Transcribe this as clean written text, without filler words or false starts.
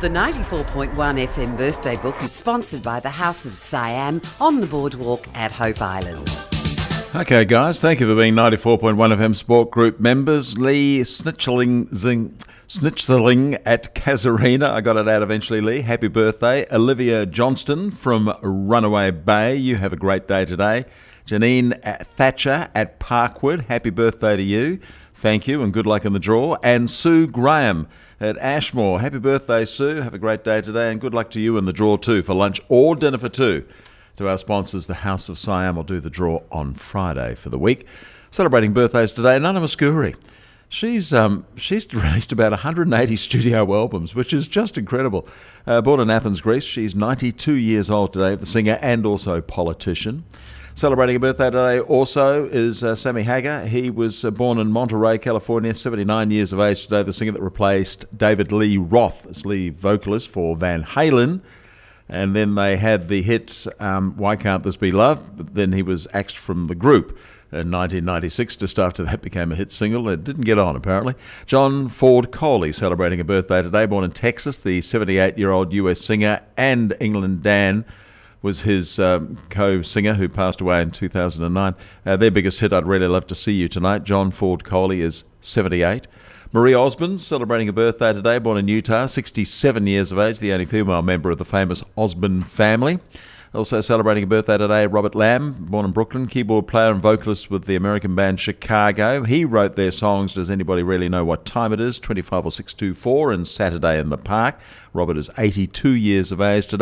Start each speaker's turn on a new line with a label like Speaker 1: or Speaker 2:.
Speaker 1: The 94.1 FM birthday book is sponsored by the House of Siam on the boardwalk at Hope Island.
Speaker 2: Okay, guys, thank you for being 94.1 FM Sport Group members. Lee Snitchling at Casuarina. I got it out eventually, Lee. Happy birthday. Olivia Johnston from Runaway Bay. You have a great day today. Janine Thatcher at Parkwood. Happy birthday to you. Thank you and good luck in the draw. And Sue Graham at Ashmore. Happy birthday, Sue. Have a great day today and good luck to you in the draw too for lunch or dinner for two. To our sponsors, the House of Siam will do the draw on Friday for the week. Celebrating birthdays today, Nana Muscuri. She's released about 180 studio albums, which is just incredible. Born in Athens, Greece, she's 92 years old today, the singer and also politician. Celebrating a birthday today also is Sammy Hagar. He was born in Monterey, California, 79 years of age today, the singer that replaced David Lee Roth as lead vocalist for Van Halen. And then they had the hit Why Can't This Be Love? But then he was axed from the group in 1996. Just after that became a hit single. It didn't get on, apparently. John Ford Coley celebrating a birthday today, born in Texas. The 78-year-old US singer and England Dan was his co-singer who passed away in 2009. Their biggest hit, I'd Really Love to See You Tonight. John Ford Coley is 78. Marie Osmond celebrating a birthday today, born in Utah, 67 years of age, the only female member of the famous Osmond family. Also celebrating a birthday today, Robert Lamb, born in Brooklyn, keyboard player and vocalist with the American band Chicago. He wrote their songs, Does Anybody Really Know What Time It Is, 25 or 624, and Saturday in the Park. Robert is 82 years of age today.